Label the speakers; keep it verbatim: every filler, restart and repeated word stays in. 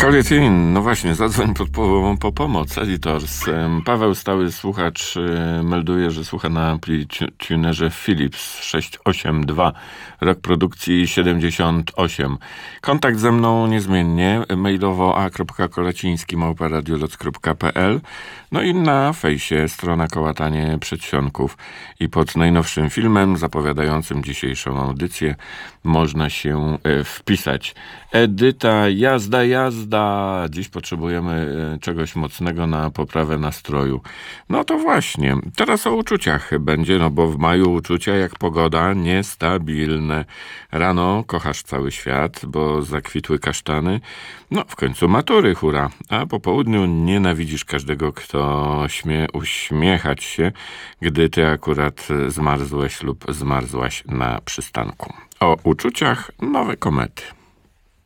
Speaker 1: Kalitin, no właśnie, zadzwoń pod po, po pomoc. Editors. Paweł, stały słuchacz, melduje, że słucha na amplitunerze Philips sześć osiem dwa, rok produkcji siedemdziesiąt osiem. Kontakt ze mną niezmiennie, mailowo a kropka kolaciński małpa radioloc kropka p l, no i na fejsie strona Kołatanie Przedsionków. I pod najnowszym filmem zapowiadającym dzisiejszą audycję można się wpisać. Edyta, jazda, jazda. Dziś potrzebujemy czegoś mocnego na poprawę nastroju. No to właśnie. Teraz o uczuciach będzie, no bo w maju uczucia jak pogoda niestabilne. Rano kochasz cały świat, bo zakwitły kasztany. No w końcu matury, hura. A po południu nienawidzisz każdego, kto śmie uśmiechać się, gdy ty akurat zmarzłeś lub zmarzłaś na przystanku. O uczuciach nowe komety.